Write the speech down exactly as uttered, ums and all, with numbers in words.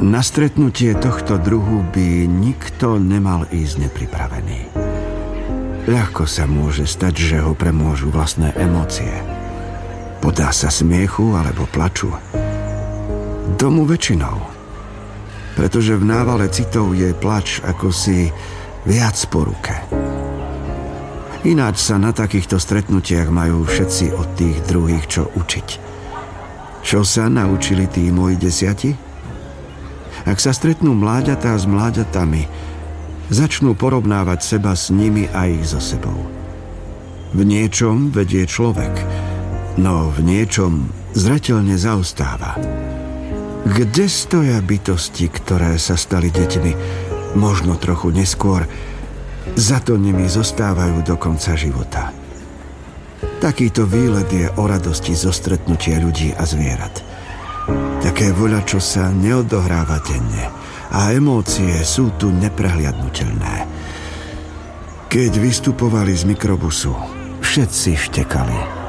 Na stretnutie tohto druhu by nikto nemal ísť nepripravený. Ľahko sa môže stať, že ho premôžu vlastné emócie. Podá sa smiechu alebo plaču. Tomu väčšinou. Pretože v návale citov je plač ako si viac po ruke. Ináč sa na takýchto stretnutiach majú všetci od tých druhých čo učiť. Čo sa naučili tí moji desiati? Ak sa stretnú mláďatá s mláďatami, začnú porovnávať seba s nimi a ich so sebou. V niečom vedie človek, no v niečom zreteľne zaostáva. Kde stoja bytosti, ktoré sa stali deťmi, možno trochu neskôr, za to nimi zostávajú do konca života. Takýto výlet je o radosti zo stretnutia ľudí a zvierat. Také voľačo sa neodohráva denne a emócie sú tu neprehliadnutelné. Keď vystupovali z mikrobusu, všetci štekali.